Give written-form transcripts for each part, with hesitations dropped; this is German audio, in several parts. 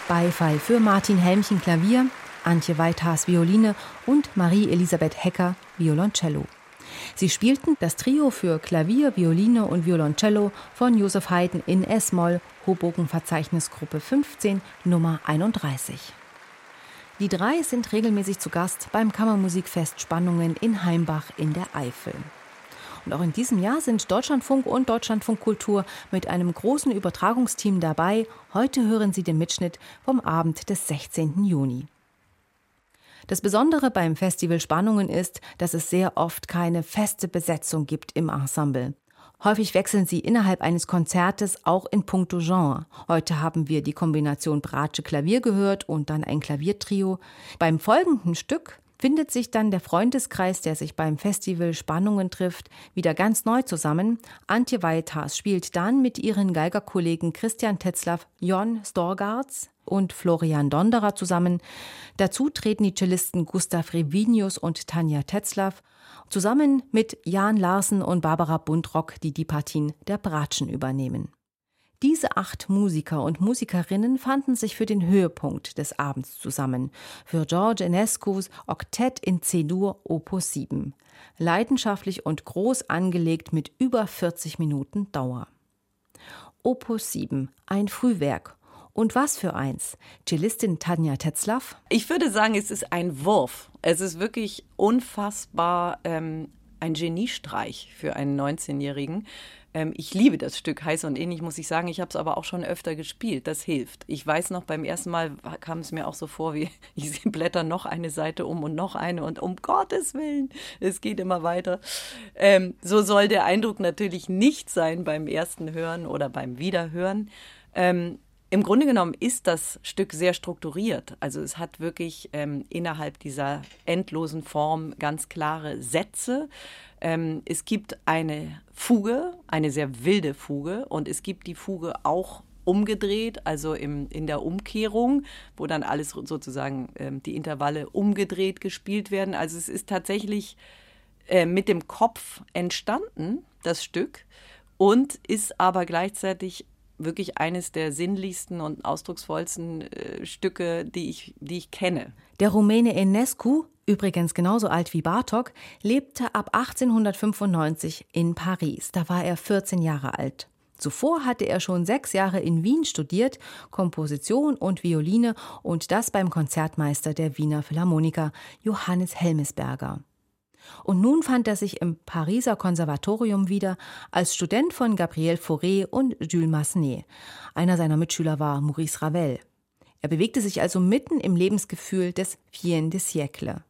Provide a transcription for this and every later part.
Beifall für Martin Helmchen Klavier, Antje Weithaas Violine und Marie-Elisabeth Hecker Violoncello. Sie spielten das Trio für Klavier, Violine und Violoncello von Joseph Haydn in S-Moll, Hoboken-Verzeichnisgruppe 15, Nummer 31. Die drei sind regelmäßig zu Gast beim Kammermusikfest Spannungen in Heimbach in der Eifel. Und auch in diesem Jahr sind Deutschlandfunk und Deutschlandfunk Kultur mit einem großen Übertragungsteam dabei. Heute hören Sie den Mitschnitt vom Abend des 16. Juni. Das Besondere beim Festival Spannungen ist, dass es sehr oft keine feste Besetzung gibt im Ensemble. Häufig wechseln sie innerhalb eines Konzertes auch in puncto Genre. Heute haben wir die Kombination Bratsche Klavier gehört und dann ein Klaviertrio. Beim folgenden Stück findet sich dann der Freundeskreis, der sich beim Festival Spannungen trifft, wieder ganz neu zusammen. Antje Weithaas spielt dann mit ihren Geigerkollegen Christian Tetzlaff, Jon Storgarts und Florian Donderer zusammen. Dazu treten die Cellisten Gustav Revinius und Tanja Tetzlaff zusammen mit Jan Larsen und Barbara Buntrock, die die Partien der Bratschen übernehmen. Diese 8 Musiker und Musikerinnen fanden sich für den Höhepunkt des Abends zusammen, für George Enescus Oktett in C-Dur Opus 7. Leidenschaftlich und groß angelegt mit über 40 Minuten Dauer. Opus 7, ein Frühwerk. Und was für eins? Cellistin Tanja Tetzlaff? Ich würde sagen, es ist ein Wurf. Es ist wirklich unfassbar ein Geniestreich für einen 19-Jährigen. Ich liebe das Stück, heiß und ähnlich, muss ich sagen. Ich habe es aber auch schon öfter gespielt. Das hilft. Ich weiß noch, beim ersten Mal kam es mir auch so vor, wie ich blätter noch eine Seite um und noch eine und um Gottes Willen, es geht immer weiter. So soll der Eindruck natürlich nicht sein beim ersten Hören oder beim Wiederhören. Im Grunde genommen ist das Stück sehr strukturiert. Also es hat wirklich innerhalb dieser endlosen Form ganz klare Sätze. Es gibt eine Fuge, eine sehr wilde Fuge, und es gibt die Fuge auch umgedreht, also in der Umkehrung, wo dann alles sozusagen die Intervalle umgedreht gespielt werden. Also es ist tatsächlich mit dem Kopf entstanden, das Stück, und ist aber gleichzeitig wirklich eines der sinnlichsten und ausdrucksvollsten Stücke, die ich kenne. Der Rumäne Enescu, übrigens genauso alt wie Bartók, lebte ab 1895 in Paris. Da war er 14 Jahre alt. Zuvor hatte er schon 6 Jahre in Wien studiert, Komposition und Violine, und das beim Konzertmeister der Wiener Philharmoniker, Johannes Helmesberger. Und nun fand er sich im Pariser Konservatorium wieder als Student von Gabriel Fauré und Jules Massenet. Einer seiner Mitschüler war Maurice Ravel. Er bewegte sich also mitten im Lebensgefühl des Fin de siècle.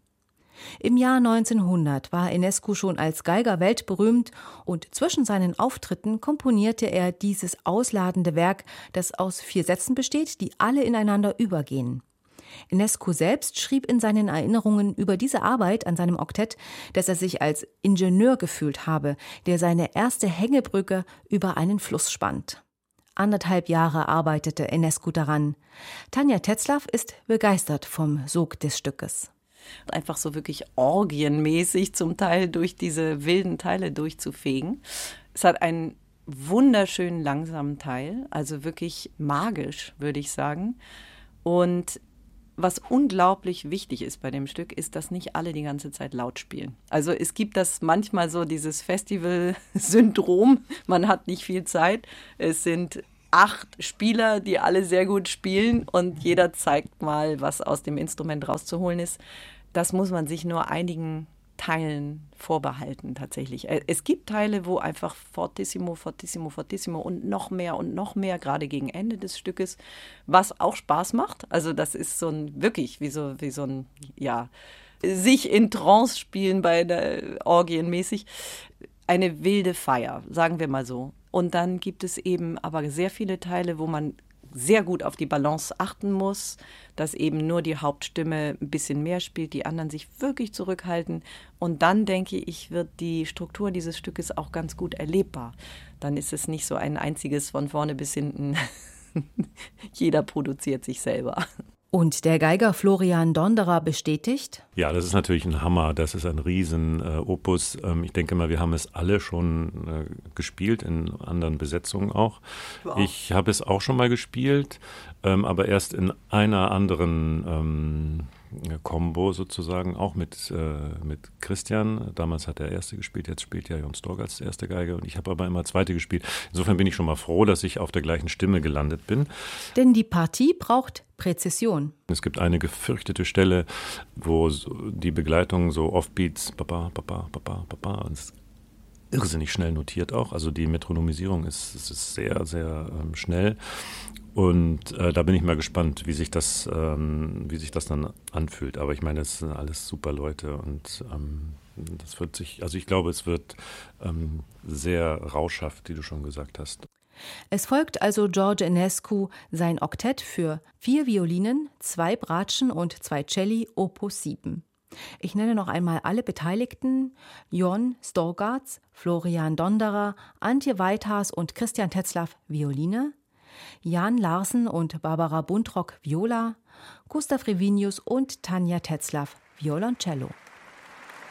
Im Jahr 1900 war Enescu schon als Geiger weltberühmt, und zwischen seinen Auftritten komponierte er dieses ausladende Werk, das aus 4 Sätzen besteht, die alle ineinander übergehen. Enescu selbst schrieb in seinen Erinnerungen über diese Arbeit an seinem Oktett, dass er sich als Ingenieur gefühlt habe, der seine erste Hängebrücke über einen Fluss spannt. 1,5 Jahre arbeitete Enescu daran. Tanja Tetzlaff ist begeistert vom Sog des Stückes. Einfach so wirklich orgienmäßig zum Teil durch diese wilden Teile durchzufegen. Es hat einen wunderschönen langsamen Teil, also wirklich magisch, würde ich sagen. Und was unglaublich wichtig ist bei dem Stück, ist, dass nicht alle die ganze Zeit laut spielen. Also es gibt das manchmal so, dieses Festival-Syndrom, man hat nicht viel Zeit. Es sind 8 Spieler, die alle sehr gut spielen, und jeder zeigt mal, was aus dem Instrument rauszuholen ist. Das muss man sich nur einigen Teilen vorbehalten tatsächlich. Es gibt Teile, wo einfach fortissimo, fortissimo, fortissimo und noch mehr, gerade gegen Ende des Stückes, was auch Spaß macht. Also das ist so ein, wirklich wie so ein, ja, sich in Trance spielen bei der Orgienmäßig. Eine wilde Feier, sagen wir mal so. Und dann gibt es eben aber sehr viele Teile, wo man sehr gut auf die Balance achten muss, dass eben nur die Hauptstimme ein bisschen mehr spielt, die anderen sich wirklich zurückhalten. Und dann, denke ich, wird die Struktur dieses Stückes auch ganz gut erlebbar. Dann ist es nicht so ein einziges von vorne bis hinten, jeder produziert sich selber. Und der Geiger Florian Donderer bestätigt: Ja, das ist natürlich ein Hammer, das ist ein Riesen-Opus. Ich denke mal, wir haben es alle schon gespielt, in anderen Besetzungen auch. Ich habe es auch schon mal gespielt, aber erst in einer anderen Combo sozusagen, auch mit Christian. Damals hat der Erste gespielt, jetzt spielt ja Jon Stork als erste Geige und ich habe aber immer Zweite gespielt. Insofern bin ich schon mal froh, dass ich auf der gleichen Stimme gelandet bin. Denn die Partie braucht Präzision. Es gibt eine gefürchtete Stelle, wo die Begleitung so Offbeats, Papa, Papa, Papa, Papa, und es ist irrsinnig schnell notiert auch. Also die Metronomisierung ist sehr, sehr schnell. Und da bin ich mal gespannt, wie sich das dann anfühlt. Aber ich meine, es sind alles super Leute und das wird sich, also ich glaube, es wird sehr rauschhaft, wie du schon gesagt hast. Es folgt also George Enescu sein Oktett für 4 Violinen, 2 Bratschen und 2 Celli, Opus 7. Ich nenne noch einmal alle Beteiligten: Jon Storgats, Florian Donderer, Antje Weithaas und Christian Tetzlaff, Violine, Jan Larsen und Barbara Buntrock, Viola, Gustav Revinius und Tanja Tetzlaff, Violoncello.